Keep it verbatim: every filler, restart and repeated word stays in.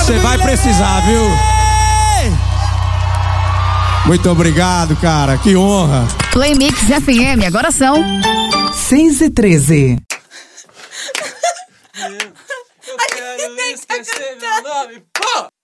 Você vai precisar, viu? Muito obrigado, cara. Que honra. Play Mix F M, agora são seis e treze. Eu quero esquecer meu nome. Pô!